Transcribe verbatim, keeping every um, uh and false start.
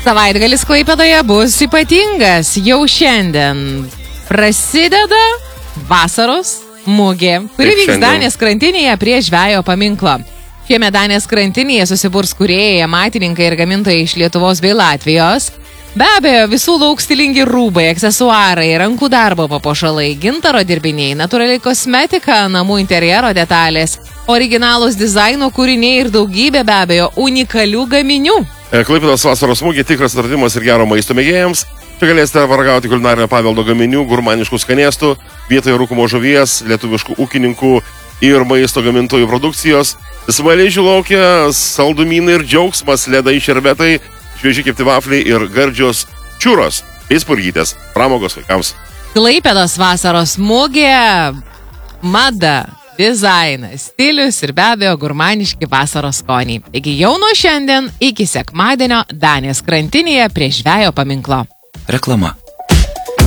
Savaitgalis Klaipėdoje bus ypatingas. Jau šiandien prasideda vasaros mugė, kuri vyks Danės krantinėje prie žvejo paminklo. Šiame Danės krantinėje susiburs kūrėjai, amatininkai ir gamintojai iš Lietuvos bei Latvijos. Be abejo, visų lauks stilingi rūbai, aksesuarai, rankų darbo papuošalai, gintaro dirbiniai, natūraliai kosmetika, namų interjero detalės, originalūs dizaino kūriniai ir daugybė be abejo unikalių gaminių. Klaipėdos vasaros mugė tikras atradimas ir gero maisto mėgėjams. Čia galėsite paragauti kulinarinio paveldo gaminių, gurmaniškų skanėstų, vietoje rūkomo žuvies, lietuviškų ūkininkų ir maisto gamintojų produkcijos. Smaližių laukia saldumynai ir džiaugsmas, ledai šerbetai, švieži kepti vafliai ir gardžios čiūros. Įspurgytės, pramogos vaikams. Klaipėdos vasaros mugė, mada, dizainas, stilius ir be abejo gurmaniški vasaros skoniai. Taigi jau nuo šiandien iki sekmadienio Danės krantinėje prie žvejo paminklo. Reklama.